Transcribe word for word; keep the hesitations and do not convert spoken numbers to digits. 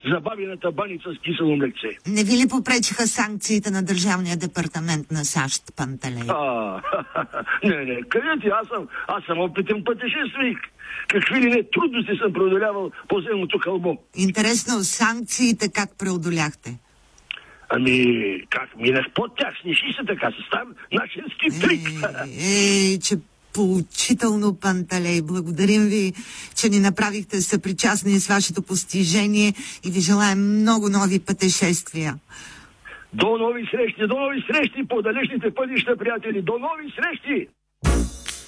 забавената баница с кисело млекце. Не ви ли попречиха санкциите на Държавния департамент на САЩ, Пантелей? А, не, не, къде ти? Аз съм, аз съм опитен пътешественик. Какви ли не трудности съм преодолявал по земното кълбо. Интересно, санкциите как преодоляхте? Ами, как минах под тях, сниши се така, се става нашински трик. Ей, е, че поучително, Пантелей. Благодарим ви, че ни направихте съпричастни с вашето постижение и ви желаем много нови пътешествия. До нови срещи, до нови срещи по далечните пътища, приятели. До нови срещи!